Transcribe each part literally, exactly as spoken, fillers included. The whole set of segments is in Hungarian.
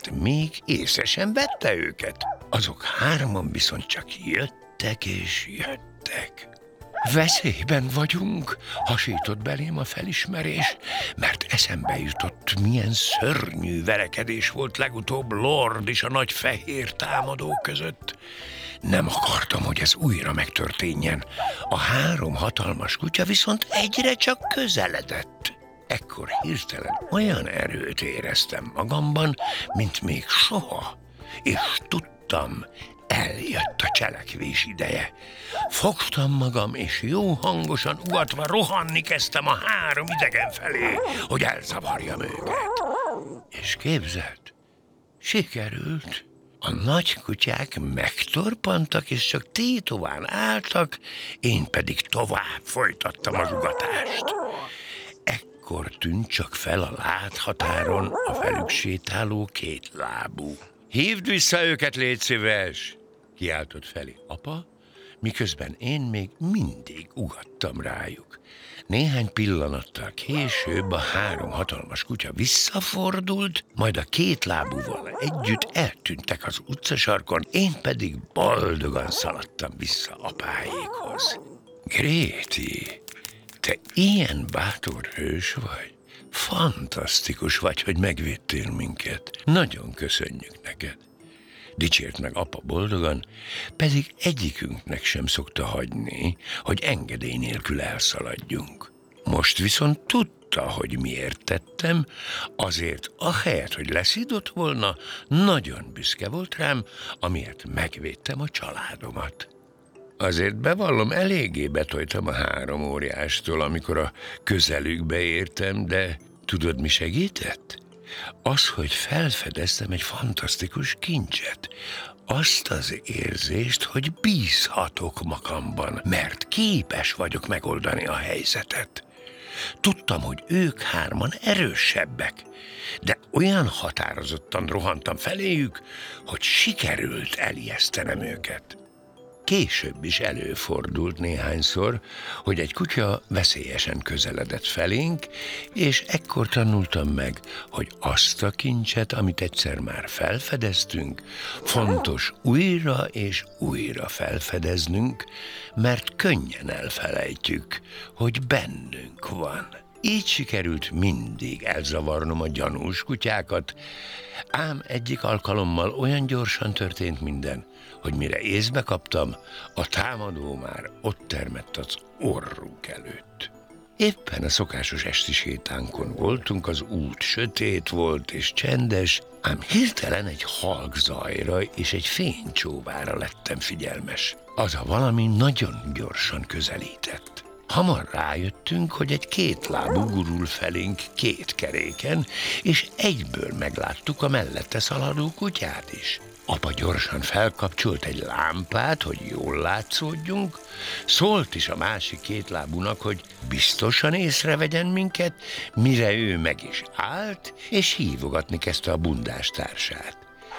mert még észre sem vette őket. Azok hárman viszont csak jöttek és jöttek. Veszélyben vagyunk, hasított belém a felismerés, mert eszembe jutott, milyen szörnyű verekedés volt legutóbb Lord és a nagy fehér támadó között. Nem akartam, hogy ez újra megtörténjen. A három hatalmas kutya viszont egyre csak közeledett. Ekkor hirtelen olyan erőt éreztem magamban, mint még soha, és tudtam, eljött a cselekvés ideje. Fogtam magam, és jó hangosan ugatva rohanni kezdtem a három idegen felé, hogy elzavarjam őket. És képzeld, sikerült. A nagy kutyák megtorpantak, és csak tétován álltak, én pedig tovább folytattam az ugatást. Ekkor tűnt csak fel a láthatáron a velük sétáló kétlábú. Hívd vissza őket, légy szíves! Kiáltott Feli apa, miközben én még mindig ugattam rájuk. Néhány pillanattal később a három hatalmas kutya visszafordult, majd a két lábúval együtt eltűntek az utcasarkon, én pedig boldogan szaladtam vissza apáékhoz. Gréti, te ilyen bátor hős vagy. Fantasztikus vagy, hogy megvédtél minket. Nagyon köszönjük neked. Dicsért meg apa boldogan, pedig egyikünknek sem szokta hagyni, hogy engedély nélkül elszaladjunk. Most viszont tudta, hogy miért tettem, azért ahelyett, hogy leszidott volna, nagyon büszke volt rám, amiért megvédtem a családomat. Azért bevallom, eléggé betojtam a három óriástól, amikor a közelükbe értem, de tudod, mi segített? Az, hogy felfedeztem egy fantasztikus kincset. Azt az érzést, hogy bízhatok magamban, mert képes vagyok megoldani a helyzetet. Tudtam, hogy ők hárman erősebbek, de olyan határozottan rohantam feléjük, hogy sikerült elijesztenem őket. Később is előfordult néhányszor, hogy egy kutya veszélyesen közeledett felénk, és ekkor tanultam meg, hogy azt a kincset, amit egyszer már felfedeztünk, fontos újra és újra felfedeznünk, mert könnyen elfelejtjük, hogy bennünk van. Így sikerült mindig elzavarnom a gyanús kutyákat, ám egyik alkalommal olyan gyorsan történt minden, hogy mire észbe kaptam, a támadó már ott termett az orrunk előtt. Éppen a szokásos esti sétánkon voltunk, az út sötét volt és csendes, ám hirtelen egy halk zajra és egy fénycsóvára lettem figyelmes. Az a valami nagyon gyorsan közelített. Hamar rájöttünk, hogy egy kétlábú gurul felénk két keréken, és egyből megláttuk a mellette szaladó kutyát is. Apa gyorsan felkapcsolt egy lámpát, hogy jól látszódjunk, szólt is a másik kétlábúnak, hogy biztosan észrevegyen minket, mire ő meg is állt, és hívogatni kezdte a bundás társát.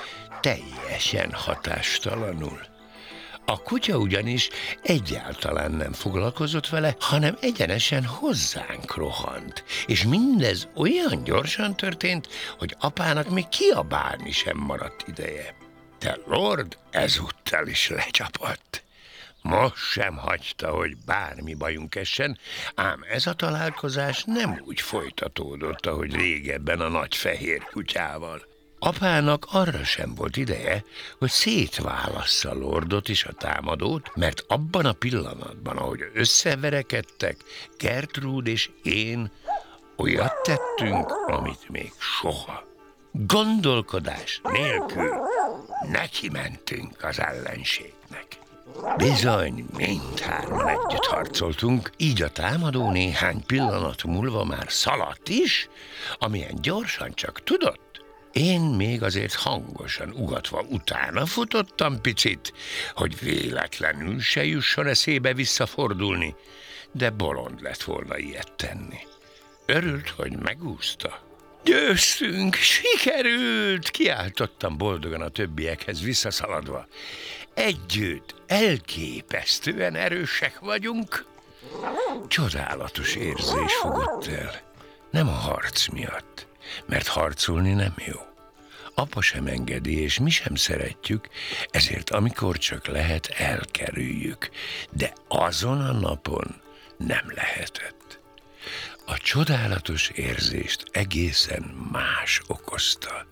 Teljesen hatástalanul. A kutya ugyanis egyáltalán nem foglalkozott vele, hanem egyenesen hozzánk rohant, és mindez olyan gyorsan történt, hogy apának még kiabálni sem maradt ideje. De Lord ezúttal is lecsapott. Most sem hagyta, hogy bármi bajunk essen, ám ez a találkozás nem úgy folytatódott, ahogy régebben a nagy fehér kutyával. Apának arra sem volt ideje, hogy szétválassza Lordot és a támadót, mert abban a pillanatban, ahogy összeverekedtek, Gertrude és én olyat tettünk, amit még soha. Gondolkodás nélkül neki mentünk az ellenségnek. Bizony, mindhárman együtt harcoltunk, így a támadó néhány pillanat múlva már szaladt is, amilyen gyorsan csak tudott. Én még azért hangosan ugatva utána futottam picit, hogy véletlenül se jusson eszébe visszafordulni, de bolond lett volna ilyet tenni. Örült, hogy megúszta. Győztünk, sikerült, kiáltottam boldogan a többiekhez visszaszaladva. Együtt elképesztően erősek vagyunk. Csodálatos érzés fogott el, nem a harc miatt, mert harcolni nem jó. apa sem engedi, és mi sem szeretjük, ezért amikor csak lehet, elkerüljük. De azon a napon nem lehetett. A csodálatos érzést egészen más okozta.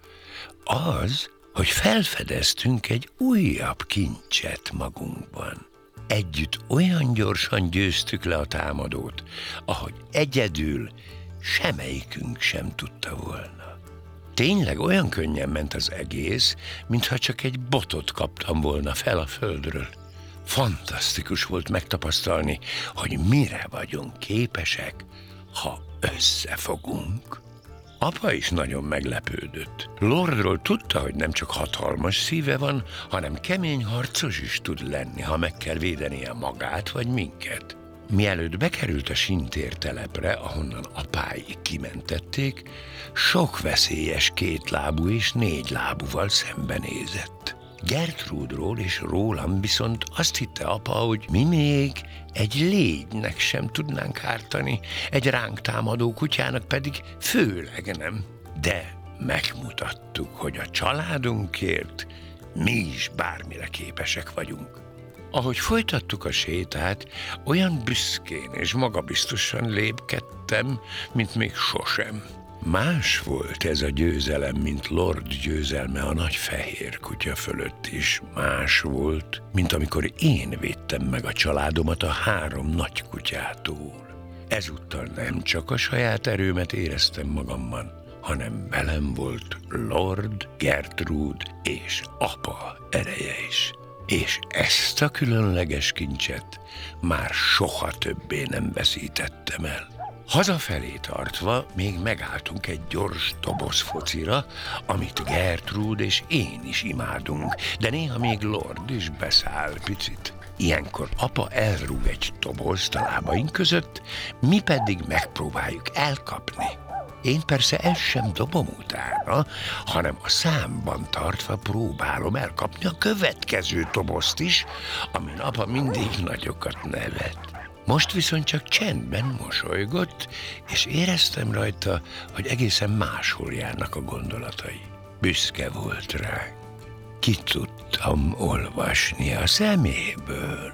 Az, hogy felfedeztünk egy újabb kincset magunkban. Együtt olyan gyorsan győztük le a támadót, ahogy egyedül semmelyikünk sem tudta volna. Tényleg olyan könnyen ment az egész, mintha csak egy botot kaptam volna fel a földről. Fantasztikus volt megtapasztalni, hogy mire vagyunk képesek, ha összefogunk. Apa is nagyon meglepődött. Lordról tudta, hogy nem csak hatalmas szíve van, hanem kemény harcos is tud lenni, ha meg kell védenie magát vagy minket. Mielőtt bekerült a Sintér telepre, ahonnan apái kimentették, sok veszélyes kétlábú és négylábúval szembenézett. Gertrúdról és rólam viszont azt hitte apa, hogy mi még egy légynek sem tudnánk ártani, egy ránk támadó kutyának pedig főleg nem. De megmutattuk, hogy a családunkért mi is bármire képesek vagyunk. Ahogy folytattuk a sétát, olyan büszkén és magabiztosan lépkedtem, mint még sosem. Más volt ez a győzelem, mint Lord győzelme a nagy fehér kutya fölött is. Más volt, mint amikor én védtem meg a családomat a három nagy kutyától. Ezúttal nem csak a saját erőmet éreztem magamban, hanem velem volt Lord, Gertrúd és apa ereje is. És ezt a különleges kincset már soha többé nem veszítettem el. Hazafelé tartva még megálltunk egy gyors dobozfocira, amit Gertrúd és én is imádunk, de néha még Lord is beszáll picit. Ilyenkor apa elrúg egy dobozt a lábaink között, mi pedig megpróbáljuk elkapni. Én persze ezt sem dobom utána, hanem a számban tartva próbálom elkapni a következő dobozt is, amin apa mindig nagyokat nevet. Most viszont csak csendben mosolygott, és éreztem rajta, hogy egészen máshol járnak a gondolatai. Büszke volt ránk. Ki tudtam olvasni a szeméből.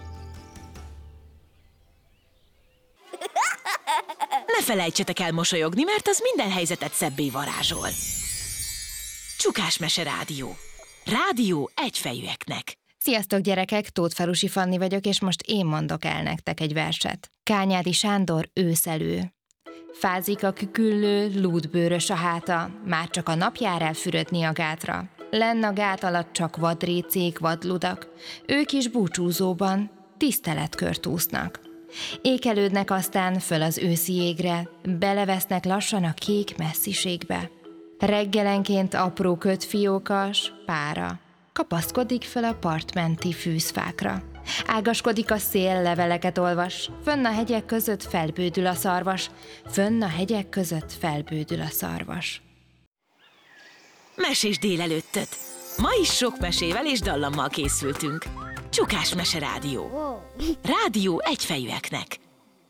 Ne felejtsetek el mosolyogni, mert az minden helyzetet szebbé varázsol. Csukásmese Rádió. Rádió egyfejűeknek. Sziasztok gyerekek, Tóth Fanni vagyok, és most én mondok el nektek egy verset. Kányádi Sándor őszelő. Fázik a küküllő, lúdbőrös a háta, már csak a nap jár el fürödni a gátra. Lenn a gát alatt csak vadrécék, vadludak, ők is búcsúzóban tiszteletkört úsznak. Ékelődnek aztán föl az őszi égre, belevesznek lassan a kék messziségbe. Reggelenként apró kötfiókas pára kapaszkodik föl a partmenti fűzfákra. Ágaskodik a szél, leveleket olvas, fönn a hegyek között felbődül a szarvas, fönn a hegyek között felbődül a szarvas. Mesés délelőttöt! Ma is sok mesével és dallammal készültünk. Csukásmese Rádió. Rádió egyfejűeknek.